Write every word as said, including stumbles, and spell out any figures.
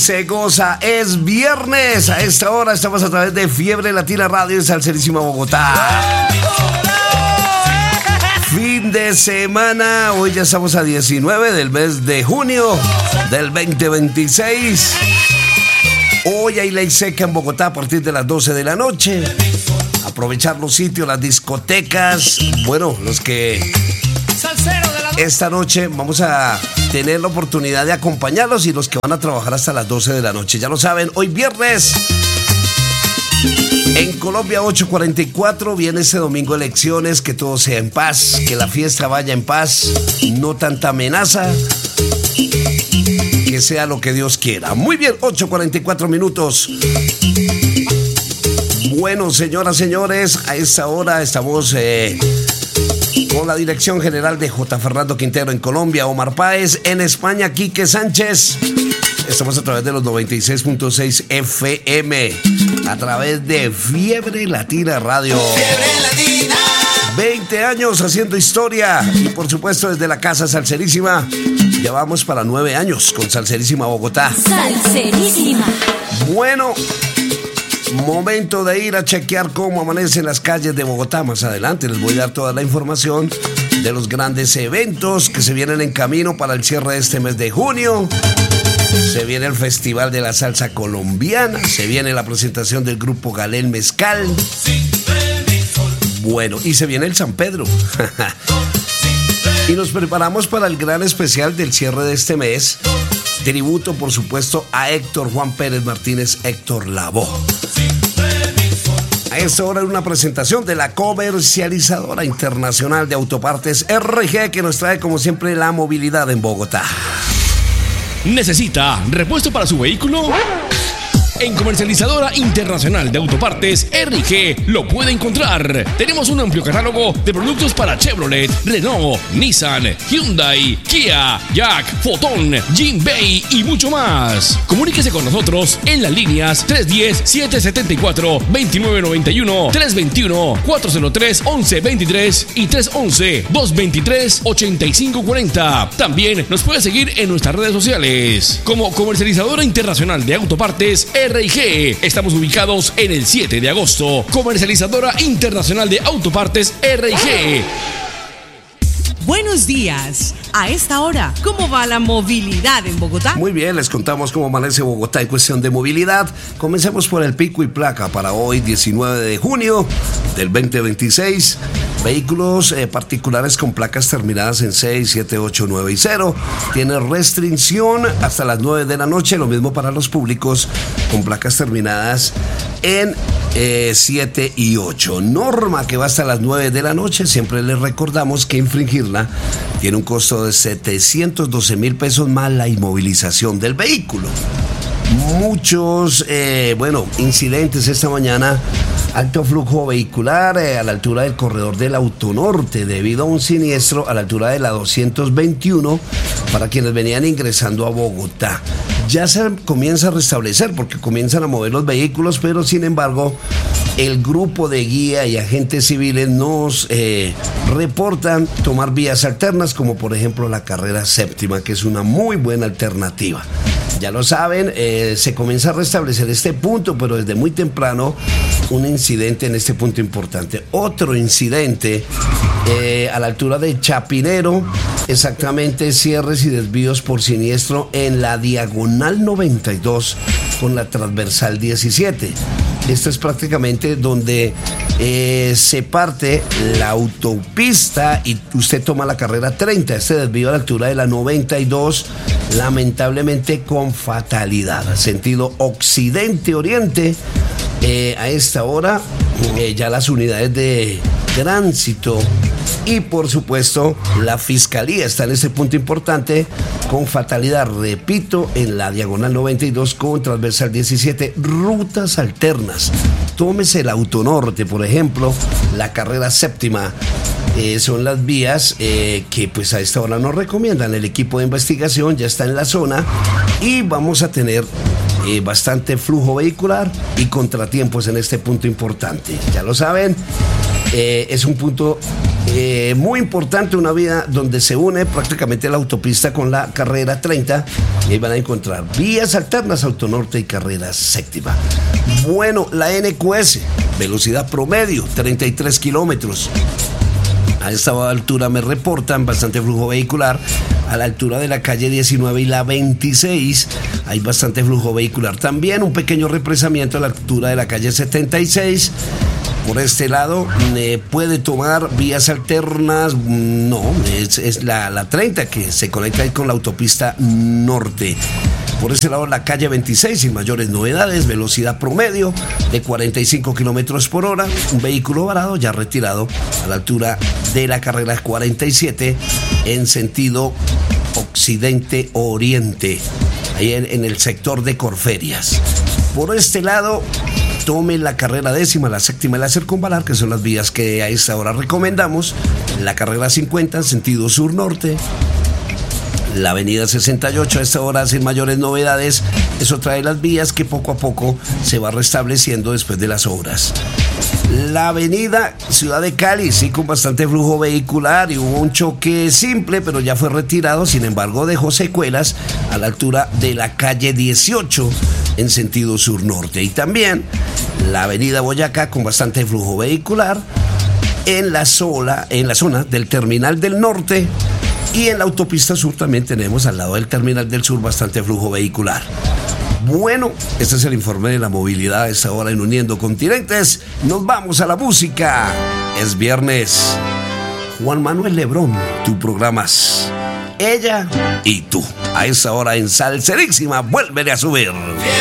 Se goza, es viernes. A esta hora estamos a través de Fiebre Latina Radio en Salserísima Bogotá. Fin de semana, hoy ya estamos a diecinueve del mes de junio del veinte veintiséis. Hoy hay ley seca en Bogotá a partir de las doce de la noche. Aprovechar los sitios, las discotecas. Bueno, los que esta noche vamos a tener la oportunidad de acompañarlos y los que van a trabajar hasta las doce de la noche. Ya lo saben, hoy viernes. En Colombia ocho cuarenta y cuatro viene este domingo elecciones, que todo sea en paz, que la fiesta vaya en paz, no tanta amenaza, que sea lo que Dios quiera. Muy bien, ocho cuarenta y cuatro minutos. Bueno, señoras, señores, a esta hora estamos eh, con la dirección general de J. Fernando Quintero en Colombia, Omar Páez, en España, Quique Sánchez. Estamos a través de los noventa y seis punto seis F M, a través de Fiebre Latina Radio. Fiebre Latina. veinte años haciendo historia y por supuesto desde la casa Salserísima. Ya vamos para nueve años con Salserísima Bogotá. Salserísima. Bueno, momento de ir a chequear cómo amanecen las calles de Bogotá. Más adelante les voy a dar toda la información de los grandes eventos que se vienen en camino para el cierre de este mes de junio. Se viene el Festival de la Salsa Colombiana, se viene la presentación del grupo Galel Mezcal. Bueno, y se viene el San Pedro. Y nos preparamos para el gran especial del cierre de este mes. Tributo, por supuesto, a Héctor Juan Pérez Martínez, Héctor Lavoe. A esta hora una presentación de la comercializadora internacional de autopartes R G, que nos trae como siempre la movilidad en Bogotá. ¿Necesita repuesto para su vehículo? En Comercializadora Internacional de Autopartes R G lo puede encontrar. Tenemos un amplio catálogo de productos para Chevrolet, Renault, Nissan, Hyundai, Kia, Jack, Foton, Jinbei y mucho más. Comuníquese con nosotros en las líneas tres uno cero, siete siete cuatro, dos nueve nueve uno, tres dos uno, cuatro cero tres, once veintitrés y tres once, dos veintitrés, ochenta y cinco cuarenta. También nos puede seguir en nuestras redes sociales como Comercializadora Internacional de Autopartes R G. Estamos ubicados en el siete de agosto. Comercializadora Internacional de Autopartes R G. Buenos días. A esta hora, ¿cómo va la movilidad en Bogotá? Muy bien, les contamos cómo amanece Bogotá en cuestión de movilidad. Comencemos por el pico y placa para hoy, diecinueve de junio del veinte veintiséis. Vehículos eh, particulares con placas terminadas en seis, siete, ocho, nueve y cero. Tiene restricción hasta las nueve de la noche. Lo mismo para los públicos con placas terminadas en eh, siete y ocho. Norma que va hasta las nueve de la noche. Siempre les recordamos que infringirla tiene un costo de setecientos doce mil pesos más la inmovilización del vehículo. Muchos, eh, bueno, incidentes esta mañana. Alto flujo vehicular eh, a la altura del corredor del Autonorte debido a un siniestro a la altura de la doscientos veintiuno para quienes venían ingresando a Bogotá. Ya se comienza a restablecer porque comienzan a mover los vehículos, pero sin embargo el grupo de guía y agentes civiles nos eh, reportan tomar vías alternas, como por ejemplo la carrera séptima, que es una muy buena alternativa. Ya lo saben, eh, se comienza a restablecer este punto, pero desde muy temprano un incidente en este punto importante. Otro incidente eh, a la altura de Chapinero, exactamente cierres y desvíos por siniestro en la diagonal noventa y dos con la transversal diecisiete. Esto es prácticamente donde eh, se parte la autopista y usted toma la carrera treinta. Este desvío a la altura de la noventa y dos, lamentablemente con fatalidad. Sentido occidente-oriente. Eh, a esta hora eh, ya las unidades de tránsito y por supuesto la fiscalía está en este punto importante con fatalidad, repito, en la diagonal noventa y dos con transversal diecisiete. Rutas alternas, tómese el Autonorte, por ejemplo, la carrera séptima. Eh, son las vías eh, que pues a esta hora nos recomiendan. El equipo de investigación ya está en la zona y vamos a tener eh, bastante flujo vehicular y contratiempos en este punto importante. Ya lo saben, eh, es un punto Eh, muy importante, una vía donde se une prácticamente la autopista con la carrera treinta, y ahí van a encontrar vías alternas, Autonorte y carrera séptima. Bueno, la N Q S, velocidad promedio, treinta y tres kilómetros. A esta altura me reportan bastante flujo vehicular. A la altura de la calle diecinueve y la veintiséis hay bastante flujo vehicular. También un pequeño represamiento a la altura de la calle setenta y seis. Por este lado, eh, puede tomar vías alternas. No, es, es la, la treinta que se conecta ahí con la autopista norte. Por ese lado, la calle veintiséis, sin mayores novedades, velocidad promedio de cuarenta y cinco kilómetros por hora. Un vehículo varado ya retirado a la altura de la carrera cuarenta y siete en sentido occidente-oriente, ahí en, en el sector de Corferias. Por este lado, tome la carrera décima, la séptima y la circunvalar, que son las vías que a esta hora recomendamos. La carrera cincuenta en sentido sur-norte. La avenida sesenta y ocho a esta hora sin mayores novedades. Eso trae las vías que poco a poco se va restableciendo después de las obras. La avenida Ciudad de Cali, sí, con bastante flujo vehicular, y hubo un choque simple, pero ya fue retirado. Sin embargo, dejó secuelas a la altura de la calle dieciocho en sentido sur-norte. Y también la avenida Boyacá con bastante flujo vehicular en la, sola, en la zona del Terminal del Norte. Y en la autopista sur también tenemos al lado del Terminal del Sur bastante flujo vehicular. Bueno, este es el informe de la movilidad a esta hora en Uniendo Continentes. Nos vamos a la música. Es viernes. Juan Manuel Lebrón, tú programas Ella y Tú. A esta hora en Salserísima, vuélvele a subir.